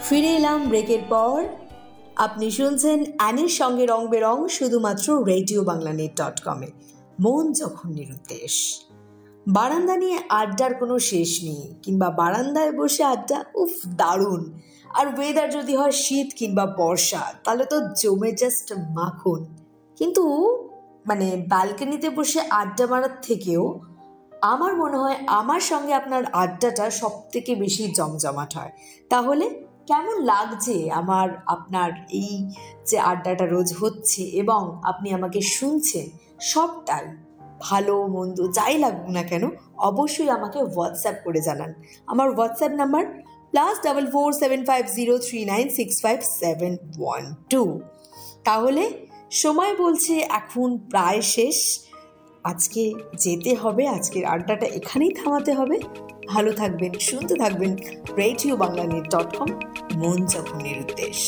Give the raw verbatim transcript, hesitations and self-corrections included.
ফিরে এলাম ব্রেকের পর। আপনি শুনছেন অ্যানির সঙ্গে রং বেরং, শুধুমাত্র রেডিও বাংলা নেট ডট কমে। মন যখন নিরুদ্দেশ। বারান্দা নিয়ে আড্ডার কোনো শেষ নেই, কিংবা বারান্দায় বসে আড্ডা, উফ দারুণ। আর ওয়েদার যদি হয় শীত কিংবা বর্ষা, তাহলে তো জমে জাস্ট মাখন। কিন্তু মানে ব্যালকনিতে বসে আড্ডা মারার থেকেও আমার মনে হয় আমার সঙ্গে আপনার আড্ডাটা সব থেকে বেশি জমজমাট হয়। তাহলে কেমন লাগছে আমার আপনার এই যে আড্ডাটা রোজ হচ্ছে এবং আপনি আমাকে শুনছেন, সবটাই ভালো মন্দ যাই লাগুক না কেন অবশ্যই আমাকে হোয়াটসঅ্যাপ করে জানান। আমার WhatsApp number plus double four seven five zero three nine six five seven one two. তাহলে সময় বলছে এখন প্রায় শেষ, আজকে যেতে হবে, আজকের আড্ডাটা এখানেই থামাতে হবে। ভালো থাকবেন, শুনতে থাকবেন radio Bangla net dot com, মন যখন নিরুদ্দেশ।